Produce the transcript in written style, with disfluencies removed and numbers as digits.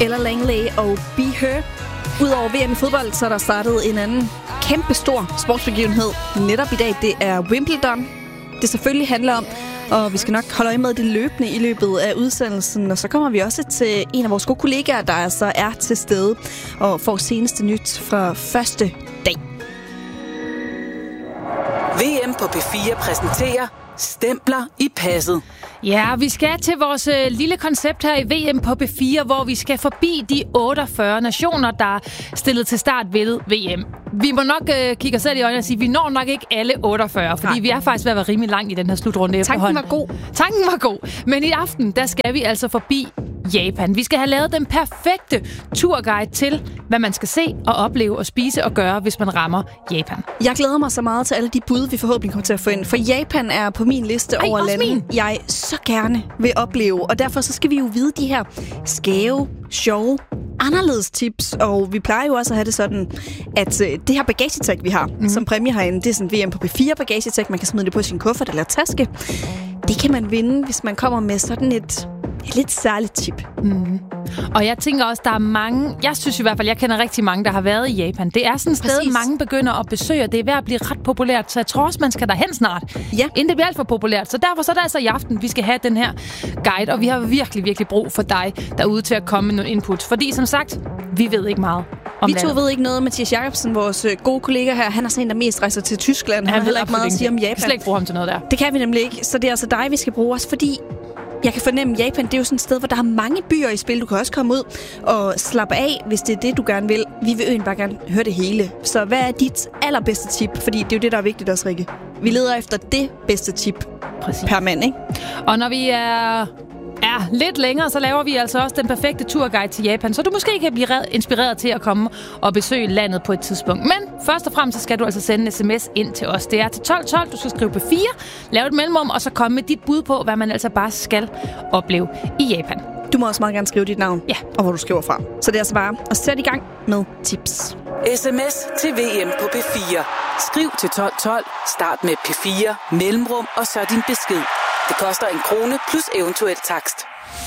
Ella Langley og Be Her. Udover VM i fodbold, så er der startet en anden kæmpestor sportsbegivenhed netop i dag. Det er Wimbledon. Det selvfølgelig handler om, og vi skal nok holde øje med det løbende i løbet af udsendelsen. Og så kommer vi også til en af vores gode kollegaer, der altså er til stede og får seneste nyt fra første dag. VM på P4 præsenterer Stempler i passet. Ja, vi skal til vores lille koncept her i VM på P4, hvor vi skal forbi de 48 nationer, der er stillet til start ved VM. Vi må nok kigge os selv i øjnene og sige, at vi når nok ikke alle 48, fordi vi er faktisk ved at være rimelig langt i den her slutrunde efterhånden. Tanken var god. Men i aften, der skal vi altså forbi Japan. Vi skal have lavet den perfekte turguide til, hvad man skal se og opleve og spise og gøre, hvis man rammer Japan. Jeg glæder mig så meget til alle de bud, vi forhåbentlig kommer til at få ind, for Japan er på min liste over lande, jeg så gerne vil opleve. Og derfor så skal vi jo vide de her skæve, sjove, anderledes tips, og vi plejer jo også at have det sådan, at det her bagagetag, vi har som præmie herinde, det er sådan VM på P4 bagagetag, man kan smide det på sin kuffert eller taske. Det kan man vinde, hvis man kommer med sådan et lidt særligt tip. Og jeg tænker også, der er mange, jeg synes i hvert fald, jeg kender rigtig mange, der har været i Japan. Det er sådan et sted, mange begynder at besøge, og det er ved at blive ret populært, så jeg tror også, man skal derhen snart, inden det bliver alt for populært. Så derfor så er det altså i aften, vi skal have den her guide, og vi har virkelig, virkelig brug for dig derude til at komme med noget input. Fordi som sagt, vi ved ikke meget om Vi to ved ikke noget. Mathias Jacobsen, vores gode kollega her, han er sådan en, der mest rejser til Tyskland. Han har heller ikke meget at sige om Japan. Vi kan slet ikke bruge ham til noget der. Det kan vi nemlig ikke, så det er altså dig, vi skal bruge os, fordi jeg kan fornemme, Japan, det er jo sådan et sted, hvor der er mange byer i spil. Du kan også komme ud og slappe af, hvis det er det, du gerne vil. Vi vil jo bare gerne høre det hele. Så hvad er dit allerbedste tip? Fordi det er jo det, der er vigtigt også, Rikke. Vi leder efter det bedste tip per mand, ikke? Og når vi er lidt længere, så laver vi altså også den perfekte turguide til Japan, så du måske kan blive inspireret til at komme og besøge landet på et tidspunkt. Men først og fremmest så skal du altså sende en sms ind til os. Det er til 1212, du skal skrive på 4, lave et mellemrum, og så komme med dit bud på, hvad man altså bare skal opleve i Japan. Du må også meget gerne skrive dit navn, og hvor du skriver fra. Så det er altså bare at sætte i gang med tips. SMS til VM på P4. Skriv til 1212, start med P4, mellemrum og så din besked. Det koster 1 krone plus eventuel takst.